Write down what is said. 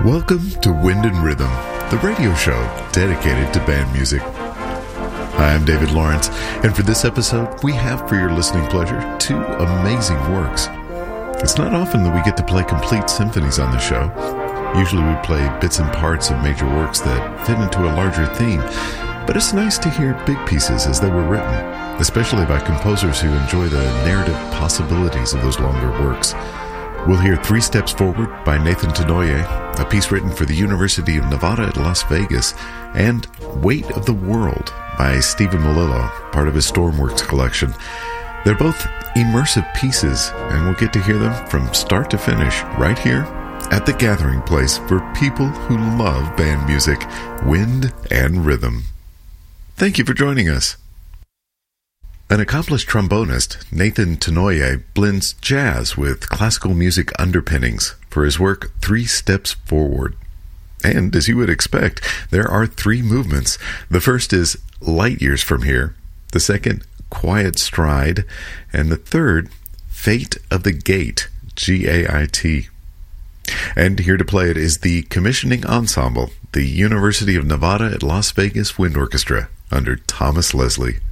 Welcome to Wind and Rhythm, the radio show dedicated to band music. Hi, I'm David Lawrence, and for this episode, we have for your listening pleasure two amazing works. It's not often that we get to play complete symphonies on the show. Usually we play bits and parts of major works that fit into a larger theme, but it's nice to hear big pieces as they were written, especially by composers who enjoy the narrative possibilities of those longer works. We'll hear Three Steps Forward by Nathan Tenoye, a piece written for the University of Nevada at Las Vegas, and Weight of the World by Stephen Melillo, part of his Stormworks collection. They're both immersive pieces, and we'll get to hear them from start to finish right here at the gathering place for people who love band music, wind and rhythm. Thank you for joining us. An accomplished trombonist, Nathan Tenoye blends jazz with classical music underpinnings for his work Three Steps Forward. And as you would expect, there are three movements. The first is Light Years from Here, the second, Quiet Stride, and the third, Fate of the Gate, G-A-I-T. And here to play it is the commissioning ensemble, the University of Nevada at Las Vegas Wind Orchestra, under Thomas Leslie.